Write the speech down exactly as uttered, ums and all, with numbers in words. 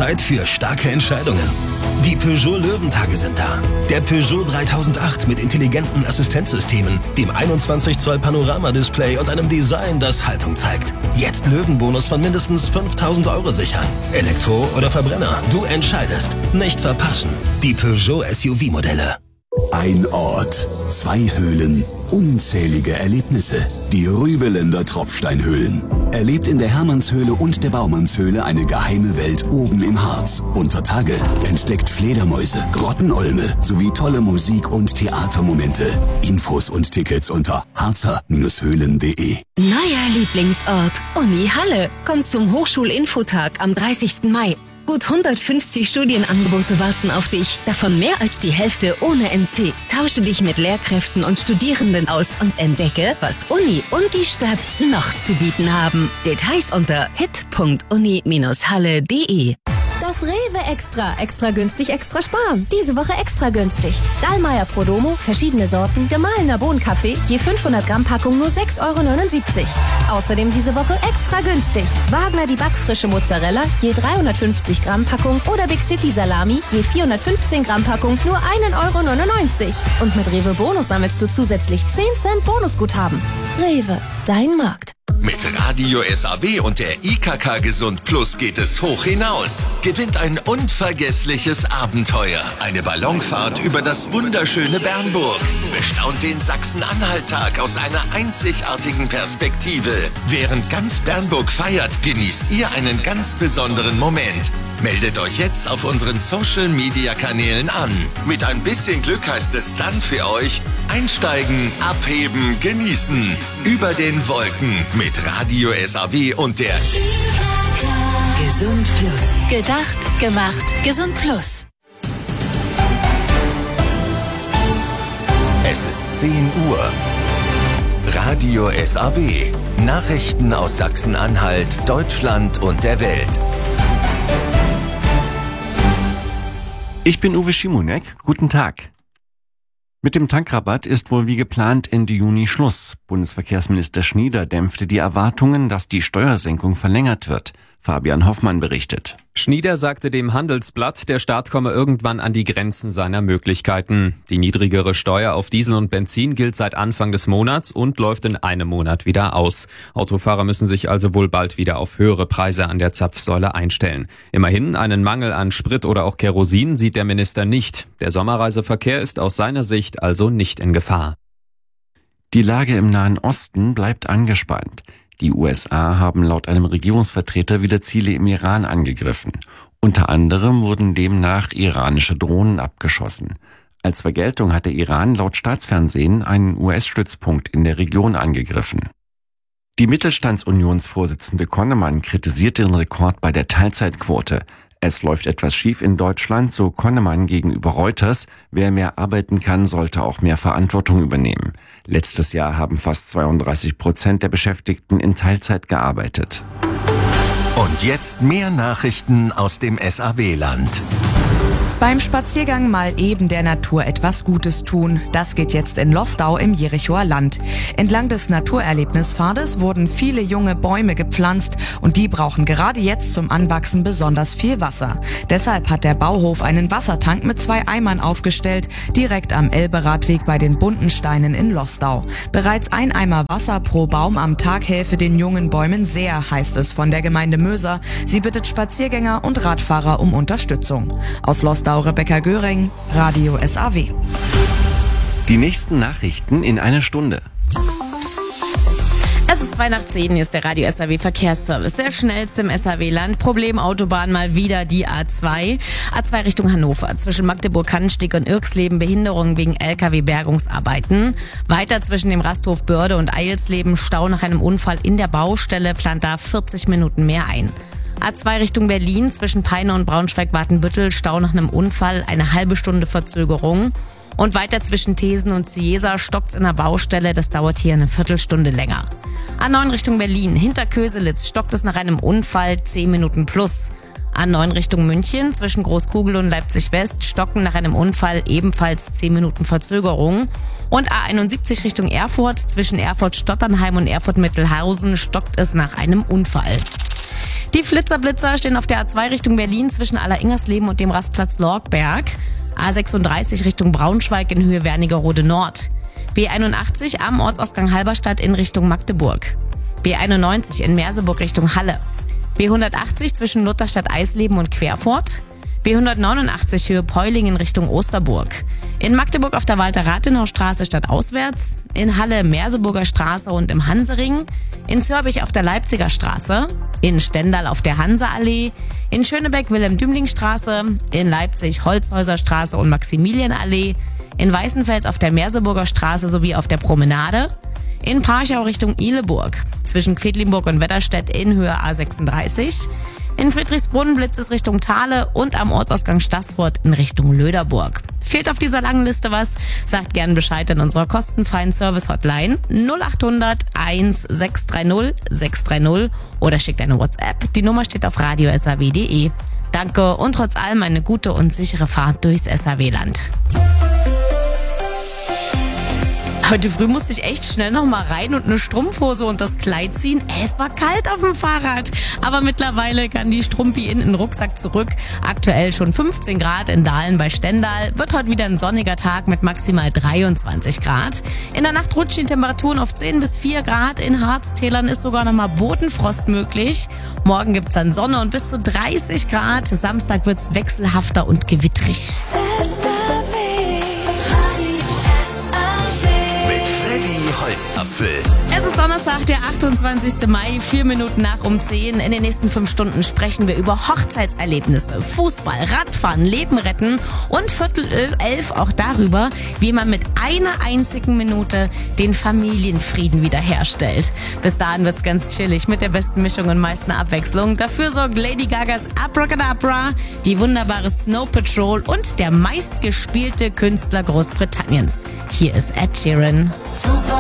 Zeit für starke Entscheidungen. Die Peugeot Löwentage sind da. Der Peugeot dreitausendacht mit intelligenten Assistenzsystemen, dem einundzwanzig Zoll Panoramadisplay und einem Design, das Haltung zeigt. Jetzt Löwenbonus von mindestens fünftausend Euro sichern. Elektro oder Verbrenner, du entscheidest. Nicht verpassen. Die Peugeot S U V-Modelle. Ein Ort, zwei Höhlen, unzählige Erlebnisse. Die Rübeländer Tropfsteinhöhlen. Erlebt in der Hermannshöhle und der Baumannshöhle eine geheime Welt oben im Harz. Unter Tage entdeckt Fledermäuse, Grottenolme sowie tolle Musik- und Theatermomente. Infos und Tickets unter harzer Höhlen punkt de. Neuer Lieblingsort, Uni Halle. Kommt zum Hochschulinfotag am dreißigsten Mai. Gut hundertfünfzig Studienangebote warten auf dich, davon mehr als die Hälfte ohne N C. Tausche dich mit Lehrkräften und Studierenden aus und entdecke, was Uni und die Stadt noch zu bieten haben. Details unter hit punkt uni Bindestrich halle punkt de. Das Rewe Extra. Extra günstig, extra sparen. Diese Woche extra günstig. Dallmayr Prodomo, verschiedene Sorten, gemahlener Bohnenkaffee, je fünfhundert Gramm Packung nur sechs Euro neunundsiebzig. Außerdem diese Woche extra günstig. Wagner die backfrische Mozzarella, je dreihundertfünfzig Gramm Packung oder Big City Salami, je vierhundertfünfzehn Gramm Packung nur ein Euro neunundneunzig. Und mit Rewe Bonus sammelst du zusätzlich zehn Cent Bonusguthaben. Rewe, dein Markt. Mit Radio S A W und der I K K Gesund Plus geht es hoch hinaus. Gewinnt ein unvergessliches Abenteuer. Eine Ballonfahrt über das wunderschöne Bernburg. Bestaunt den Sachsen-Anhalt-Tag aus einer einzigartigen Perspektive. Während ganz Bernburg feiert, genießt ihr einen ganz besonderen Moment. Meldet euch jetzt auf unseren Social-Media-Kanälen an. Mit ein bisschen Glück heißt es dann für euch: einsteigen, abheben, genießen. Über den Wolken mit Radio S A W und der Gesund Plus. Gedacht, gemacht, Gesund Plus. Es ist zehn Uhr. Radio S A W. Nachrichten aus Sachsen-Anhalt, Deutschland und der Welt. Ich bin Uwe Schimonek. Guten Tag. Mit dem Tankrabatt ist wohl wie geplant Ende Juni Schluss. Bundesverkehrsminister Schnieder dämpfte die Erwartungen, dass die Steuersenkung verlängert wird. Fabian Hoffmann berichtet. Schnieder sagte dem Handelsblatt, der Staat komme irgendwann an die Grenzen seiner Möglichkeiten. Die niedrigere Steuer auf Diesel und Benzin gilt seit Anfang des Monats und läuft in einem Monat wieder aus. Autofahrer müssen sich also wohl bald wieder auf höhere Preise an der Zapfsäule einstellen. Immerhin, einen Mangel an Sprit oder auch Kerosin sieht der Minister nicht. Der Sommerreiseverkehr ist aus seiner Sicht also nicht in Gefahr. Die Lage im Nahen Osten bleibt angespannt. Die U S A haben laut einem Regierungsvertreter wieder Ziele im Iran angegriffen. Unter anderem wurden demnach iranische Drohnen abgeschossen. Als Vergeltung hat der Iran laut Staatsfernsehen einen U S-Stützpunkt in der Region angegriffen. Die Mittelstandsunionsvorsitzende Konnemann kritisierte den Rekord bei der Teilzeitquote. Es läuft etwas schief in Deutschland, so Konnemann gegenüber Reuters. Wer mehr arbeiten kann, sollte auch mehr Verantwortung übernehmen. Letztes Jahr haben fast zweiunddreißig Prozent der Beschäftigten in Teilzeit gearbeitet. Und jetzt mehr Nachrichten aus dem S A W-Land. Beim Spaziergang mal eben der Natur etwas Gutes tun. Das geht jetzt in Losdau im Jerichoer Land. Entlang des Naturerlebnispfades wurden viele junge Bäume gepflanzt und die brauchen gerade jetzt zum Anwachsen besonders viel Wasser. Deshalb hat der Bauhof einen Wassertank mit zwei Eimern aufgestellt, direkt am Elberadweg bei den Bunten Steinen in Losdau. Bereits ein Eimer Wasser pro Baum am Tag helfe den jungen Bäumen sehr, heißt es von der Gemeinde Möser. Sie bittet Spaziergänger und Radfahrer um Unterstützung. Aus Losdau Rebecca Göring, Radio S A W. Die nächsten Nachrichten in einer Stunde. Es ist zwei nach zehn, hier ist der Radio S A W Verkehrsservice. Der schnellste im S A W-Land. Problemautobahn mal wieder die A zwei. A zwei Richtung Hannover. Zwischen Magdeburg-Kannenstieg und Irksleben Behinderungen wegen L K W-Bergungsarbeiten. Weiter zwischen dem Rasthof Börde und Eilsleben Stau nach einem Unfall in der Baustelle. Plant da vierzig Minuten mehr ein. A zwei Richtung Berlin, zwischen Peine und Braunschweig-Watenbüttel, Stau nach einem Unfall, eine halbe Stunde Verzögerung. Und weiter zwischen Thesen und Ciesa stockt's in der Baustelle, das dauert hier eine Viertelstunde länger. A neun Richtung Berlin, hinter Köselitz stockt es nach einem Unfall, zehn Minuten plus. A neun Richtung München, zwischen Großkugel und Leipzig-West, stocken nach einem Unfall ebenfalls zehn Minuten Verzögerung. Und A einundsiebzig Richtung Erfurt, zwischen Erfurt-Stotternheim und Erfurt-Mittelhausen, stockt es nach einem Unfall. Die Flitzer-Blitzer stehen auf der A zwei Richtung Berlin zwischen Alleringers-Leben und dem Rastplatz Lorgberg. A sechsunddreißig Richtung Braunschweig in Höhe Wernigerode Nord. B einundachtzig am Ortsausgang Halberstadt in Richtung Magdeburg. B einundneunzig in Merseburg Richtung Halle. B hundertachtzig zwischen Lutherstadt-Eisleben und Querfurt. B hundertneunundachtzig Höhe Peuling in Richtung Osterburg. In Magdeburg auf der Walter-Rathenau-Straße stadtauswärts. In Halle Merseburger Straße und im Hansering. In Zörbich auf der Leipziger Straße. In Stendal auf der Hanseallee. In Schönebeck Wilhelm-Dümling-Straße. In Leipzig Holzhäuser Straße und Maximilianallee. In Weißenfels auf der Merseburger Straße sowie auf der Promenade. In Parchau Richtung Ihleburg. Zwischen Quedlinburg und Wetterstedt in Höhe A sechsunddreißig. In Friedrichsbrunn blitzt es Richtung Thale und am Ortsausgang Staßfurt in Richtung Löderburg. Fehlt auf dieser langen Liste was? Sagt gern Bescheid in unserer kostenfreien Service-Hotline null acht hundert eins sechs drei null sechs drei null oder schickt eine WhatsApp. Die Nummer steht auf radio s a w punkt d e. Danke und trotz allem eine gute und sichere Fahrt durchs S A W-Land. Heute früh musste ich echt schnell noch mal rein und eine Strumpfhose und das Kleid ziehen. Es war kalt auf dem Fahrrad. Aber mittlerweile kann die Strumpi in den Rucksack zurück. Aktuell schon fünfzehn Grad in Dahlen bei Stendal. Wird heute wieder ein sonniger Tag mit maximal dreiundzwanzig Grad. In der Nacht rutschen die Temperaturen auf zehn bis vier Grad. In Harztälern ist sogar noch mal Bodenfrost möglich. Morgen gibt's dann Sonne und bis zu dreißig Grad. Samstag wird's wechselhafter und gewittrig. Holzapfel. Es ist Donnerstag, der achtundzwanzigsten Mai, vier Minuten nach um zehn. In den nächsten fünf Stunden sprechen wir über Hochzeitserlebnisse, Fußball, Radfahren, Leben retten und Viertel elf auch darüber, wie man mit einer einzigen Minute den Familienfrieden wiederherstellt. Bis dahin wird's ganz chillig mit der besten Mischung und meisten Abwechslung. Dafür sorgt Lady Gagas Abracadabra, die wunderbare Snow Patrol und der meistgespielte Künstler Großbritanniens. Hier ist Ed Sheeran. Super